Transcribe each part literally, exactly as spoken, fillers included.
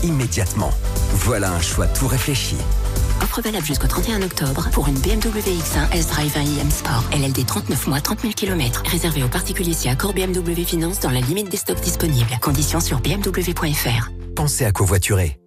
immédiatement. Voilà un choix tout réfléchi. Offre valable jusqu'au trente et un octobre pour une B M W X un S-Drive un i M Sport. L L D trente-neuf mois, trente mille kilomètres. Réservé aux particuliers si accord B M W Finance dans la limite des stocks disponibles. Conditions sur b m w point f r. Pensez à covoiturer.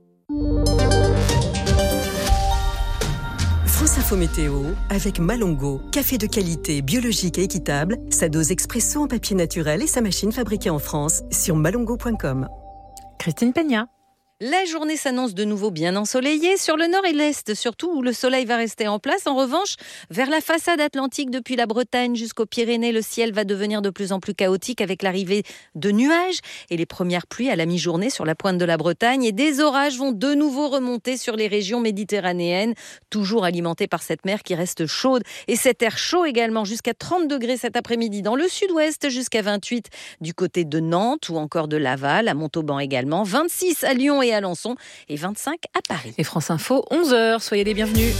France Info Météo avec Malongo. Café de qualité, biologique et équitable. Sa dose expresso en papier naturel et sa machine fabriquée en France sur malongo point com. Christine Peña. La journée s'annonce de nouveau bien ensoleillée sur le nord et l'est, surtout où le soleil va rester en place. En revanche, vers la façade atlantique depuis la Bretagne jusqu'aux Pyrénées, le ciel va devenir de plus en plus chaotique avec l'arrivée de nuages et les premières pluies à la mi-journée sur la pointe de la Bretagne. Et des orages vont de nouveau remonter sur les régions méditerranéennes, toujours alimentées par cette mer qui reste chaude. Et cet air chaud également jusqu'à trente degrés cet après-midi dans le sud-ouest, jusqu'à vingt-huit du côté de Nantes ou encore de Laval, à Montauban également, vingt-six à Lyon et à Alençon et vingt-cinq à Paris. Et France Info, onze heures, soyez les bienvenus.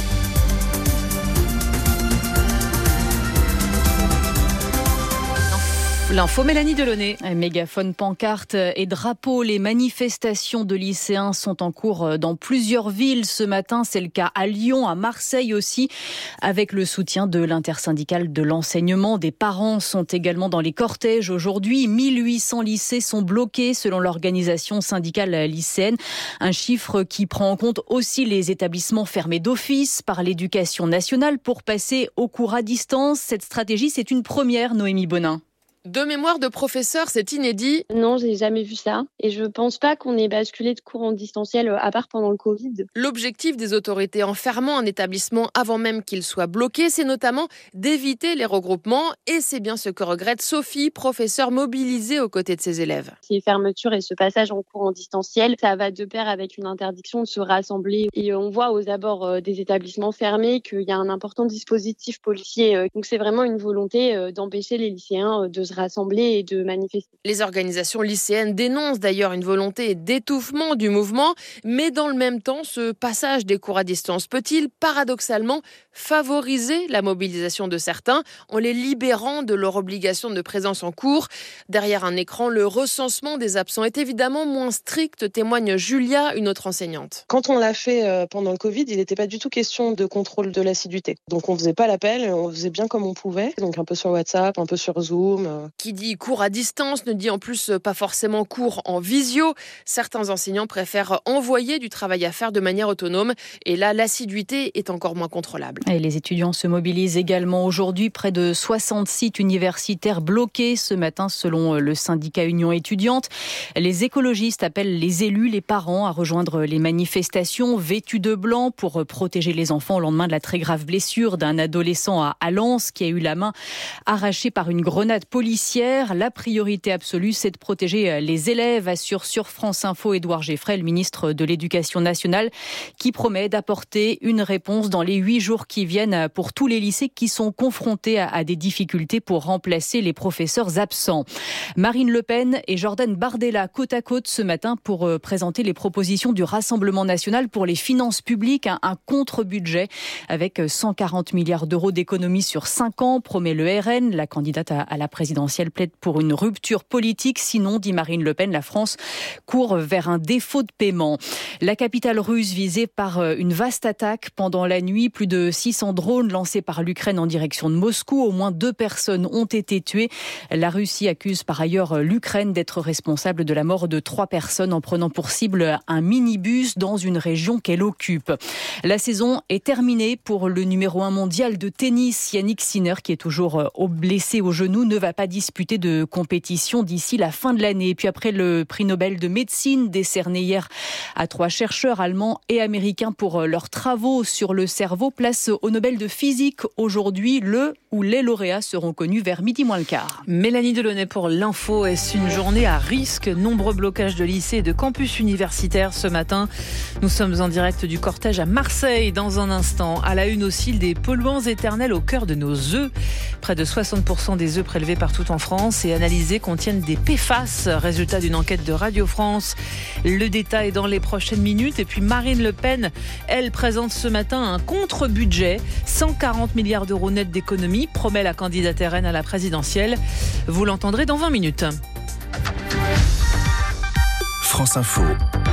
L'info, Mélanie Delaunay. Mégaphone, pancarte et drapeaux. Les manifestations de lycéens sont en cours dans plusieurs villes ce matin. C'est le cas à Lyon, à Marseille aussi, avec le soutien de l'intersyndicale de l'enseignement. Des parents sont également dans les cortèges aujourd'hui. mille huit cents lycées sont bloqués selon l'organisation syndicale lycéenne. Un chiffre qui prend en compte aussi les établissements fermés d'office par l'éducation nationale pour passer aux cours à distance. Cette stratégie, c'est une première, Noémie Bonin. De mémoire de professeur, c'est inédit. Non, j'ai jamais vu ça. Et je pense pas qu'on ait basculé de cours en distanciel, à part pendant le Covid. L'objectif des autorités en fermant un établissement avant même qu'il soit bloqué, c'est notamment d'éviter les regroupements. Et c'est bien ce que regrette Sophie, professeure mobilisée aux côtés de ses élèves. Ces fermetures et ce passage en cours en distanciel, ça va de pair avec une interdiction de se rassembler. Et on voit aux abords des établissements fermés qu'il y a un important dispositif policier. Donc c'est vraiment une volonté d'empêcher les lycéens de se rassembler et de manifester. Les organisations lycéennes dénoncent d'ailleurs une volonté d'étouffement du mouvement, mais dans le même temps, ce passage des cours à distance peut-il paradoxalement favoriser la mobilisation de certains en les libérant de leur obligation de présence en cours? Derrière un écran, le recensement des absents est évidemment moins strict, témoigne Julia, une autre enseignante. Quand on l'a fait pendant le Covid, il n'était pas du tout question de contrôle de l'assiduité. Donc on faisait pas l'appel, on faisait bien comme on pouvait, donc un peu sur WhatsApp, un peu sur Zoom. Qui dit cours à distance ne dit en plus pas forcément cours en visio. Certains enseignants préfèrent envoyer du travail à faire de manière autonome et là, l'assiduité est encore moins contrôlable. Et les étudiants se mobilisent également aujourd'hui. Près de soixante sites universitaires bloqués ce matin selon le syndicat Union étudiante. Les écologistes appellent les élus, les parents à rejoindre les manifestations vêtus de blanc pour protéger les enfants au lendemain de la très grave blessure d'un adolescent à Lens qui a eu la main arrachée par une grenade policière. La priorité absolue, c'est de protéger les élèves, assure sur France Info Édouard Geffray, le ministre de l'Éducation nationale, qui promet d'apporter une réponse dans les huit jours qui viennent pour tous les lycées qui sont confrontés à des difficultés pour remplacer les professeurs absents. Marine Le Pen et Jordan Bardella côte à côte ce matin pour présenter les propositions du Rassemblement national pour les finances publiques, un contre-budget avec cent quarante milliards d'euros d'économies sur cinq ans, promet le R N. La candidate à la présidentielle plaide pour une rupture politique. Sinon, dit Marine Le Pen, la France court vers un défaut de paiement. La capitale russe visée par une vaste attaque pendant la nuit. Plus de six cents drones lancés par l'Ukraine en direction de Moscou. Au moins deux personnes ont été tuées. La Russie accuse par ailleurs l'Ukraine d'être responsable de la mort de trois personnes en prenant pour cible un minibus dans une région qu'elle occupe. La saison est terminée pour le numéro un mondial de tennis. Yannick Sinner, qui est toujours blessé au genou, ne va pas disputer de compétition d'ici la fin de l'année. Et puis après le prix Nobel de médecine décerné hier à trois chercheurs allemands et américains pour leurs travaux sur le cerveau, place au Nobel de physique aujourd'hui. Le ou les lauréats seront connus vers midi moins le quart. Mélanie Delaunay pour l'info. Est-ce une journée à risque? Nombreux blocages de lycées et de campus universitaires ce matin. Nous sommes en direct du cortège à Marseille dans un instant. À la une aussi, des polluants éternels au cœur de nos œufs. Près de soixante pour cent des œufs prélevés partout en France et analysés contiennent des P F A S, résultat d'une enquête de Radio France. Le détail dans les prochaines minutes. Et puis Marine Le Pen, elle présente ce matin un contre-budget, cent quarante milliards d'euros net d'économies, promet la candidate R N à la présidentielle. Vous l'entendrez dans vingt minutes. France Info.